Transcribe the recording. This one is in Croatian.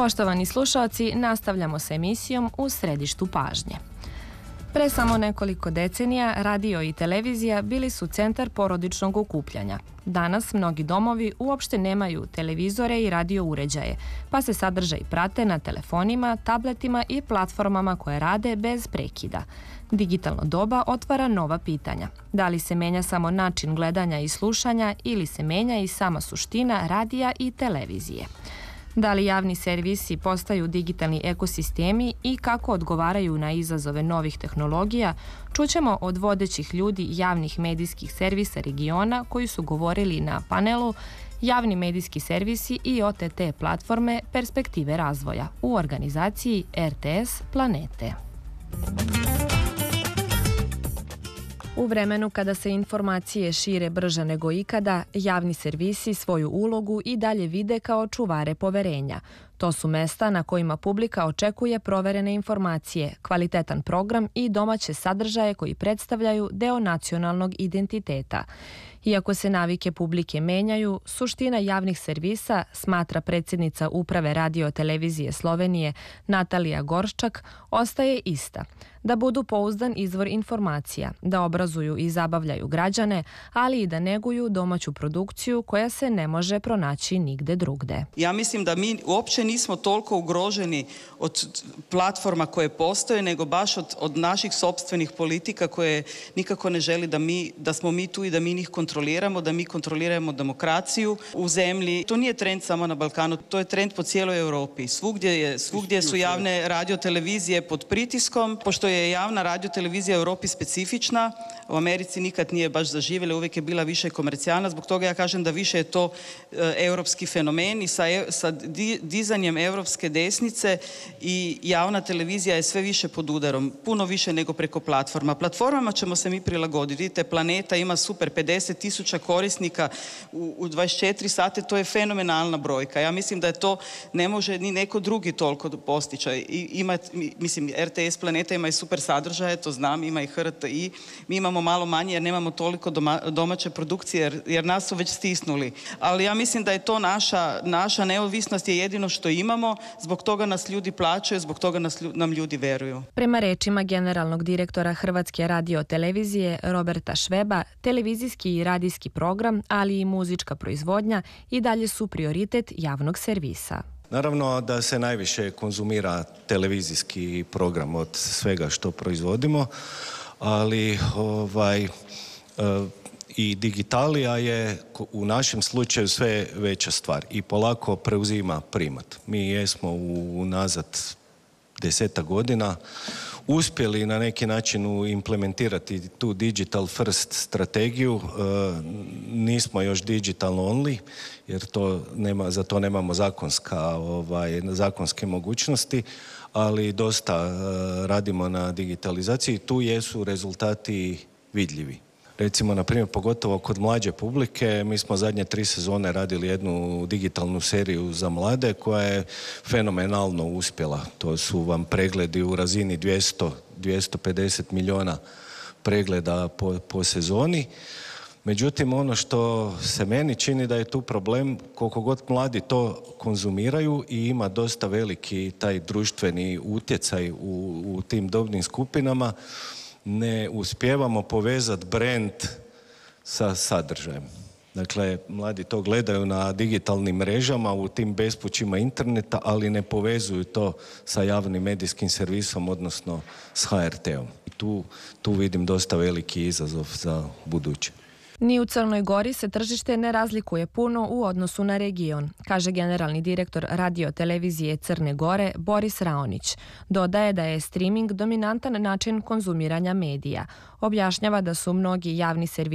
Poštovani slušaoci, nastavljamo s emisijom U središtu pažnje. Pre samo nekoliko decenija radio i televizija bili su centar porodičnog okupljanja. Danas mnogi domovi uopšte nemaju televizore i radio uređaje, pa se sadržaj prate na telefonima, tabletima i platformama koje rade bez prekida. Digitalno doba otvara nova pitanja. Da li se menja samo način gledanja i slušanja ili se menja i sama suština radija i televizije? Da li javni servisi postaju digitalni ekosistemi i kako odgovaraju na izazove novih tehnologija, čućemo od vodećih ljudi javnih medijskih servisa regiona koji su govorili na panelu Javni medijski servisi i OTT platforme Perspektive razvoja u organizaciji RTS Planete. U vremenu kada se informacije šire brže nego ikada, javni servisi svoju ulogu i dalje vide kao čuvare poverenja. To su mesta na kojima publika očekuje proverene informacije, kvalitetan program i domaće sadržaje koji predstavljaju deo nacionalnog identiteta. Iako se navike publike menjaju, suština javnih servisa, smatra predsjednica Uprave Radio-televizije Slovenije Natalija Gorščak, ostaje ista. Da budu pouzdan izvor informacija, da obrazuju i zabavljaju građane, ali i da neguju domaću produkciju koja se ne može pronaći nigde drugde. Ja mislim da mi uopće nismo toliko ugroženi od platforma koje postoje, nego baš od naših sopstvenih politika koje nikako ne želi da smo mi tu i da mi njih kontroliramo, da mi kontroliramo demokraciju u zemlji. To nije trend samo na Balkanu, to je trend po cijeloj Europi. Svugdje su javne radiotelevizije pod pritiskom, pošto je javna radiotelevizija u Europi specifična, u Americi nikad nije baš zaživjela, uvijek je bila više komercijalna, zbog toga ja kažem da više je to europski fenomen i sa dizanjem europske desnice i javna televizija je sve više pod udarom, puno više nego preko platforma. Platformama ćemo se mi prilagoditi. Vidite, Planeta ima super 50.000 korisnika u 24 sate, to je fenomenalna brojka. Ja mislim da je to ne može ni neko drugi toliko postići. Mislim, RTS Planeta ima i super sadržaje, to znam, ima i HRTI. Mi imamo malo manje jer nemamo toliko domaće produkcije jer nas su već stisnuli. Ali ja mislim da je to naša neovisnost je jedino što imamo, zbog toga nas ljudi plaćaju, zbog toga nam ljudi veruju. Prema rečima generalnog direktora Hrvatske radio-televizije Roberta Šveba, televizijski i radijski program, ali i muzička proizvodnja i dalje su prioritet javnog servisa. Naravno da se najviše konzumira televizijski program od svega što proizvodimo, ali i digitalija je u našem slučaju sve veća stvar i polako preuzima primat. Mi jesmo unazad 10 godina uspjeli na neki način implementirati tu digital first strategiju. Nismo još digital only, jer za to nemamo zakonske mogućnosti, ali dosta radimo na digitalizaciji. Tu jesu rezultati vidljivi. Recimo, na primjer, pogotovo kod mlađe publike, mi smo zadnje 3 sezone radili jednu digitalnu seriju za mlade koja je fenomenalno uspjela. To su vam pregledi u razini 250 milijuna pregleda po sezoni. Međutim, ono što se meni čini da je tu problem, koliko god mladi to konzumiraju i ima dosta veliki taj društveni utjecaj u tim dobnim skupinama, ne uspijevamo povezati brand sa sadržajem. Dakle, mladi to gledaju na digitalnim mrežama, u tim bespućima interneta, ali ne povezuju to sa javnim medijskim servisom, odnosno s HRT-om. I tu vidim dosta veliki izazov za buduće. Ni u Crnoj Gori se tržište ne razlikuje puno u odnosu na region, kaže generalni direktor radio-televizije Crne Gore Boris Raonić. Dodaje da je streaming dominantan način konzumiranja medija. Objašnjava da su mnogi javni servisi